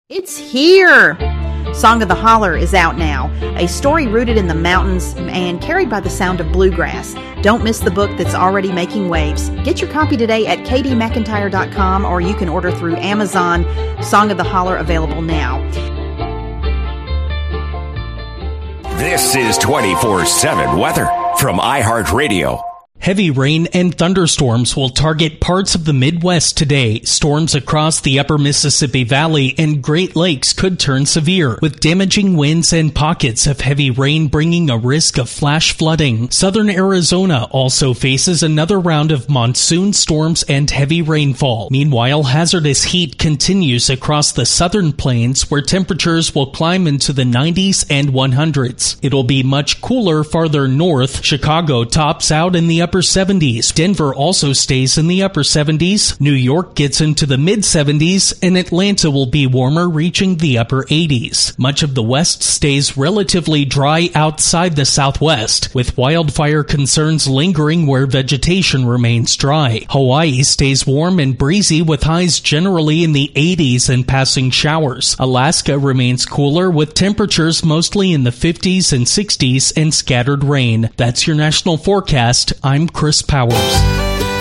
It's here! Song of the Holler is out now, a story rooted in the mountains and carried by the sound of bluegrass. Don't miss the book that's already making waves. Get your copy today at kdmcintyre.com, or you can order through Amazon. Song of the Holler available now. This is 24/7 weather from iHeartRadio. Heavy rain and thunderstorms will target parts of the Midwest today. Storms across the upper Mississippi Valley and Great Lakes could turn severe, with damaging winds and pockets of heavy rain bringing a risk of flash flooding. Southern Arizona also faces another round of monsoon storms and heavy rainfall. Meanwhile, hazardous heat continues across the southern plains, where temperatures will climb into the 90s and 100s. It'll be much cooler farther north. Chicago tops out in the upper 70s. Denver also stays in the upper 70s. New York gets into the mid-70s, and Atlanta will be warmer, reaching the upper 80s. Much of the west stays relatively dry outside the southwest, with wildfire concerns lingering where vegetation remains dry. Hawaii stays warm and breezy, with highs generally in the 80s and passing showers. Alaska remains cooler, with temperatures mostly in the 50s and 60s and scattered rain. That's your national forecast. I'm Chris Powers.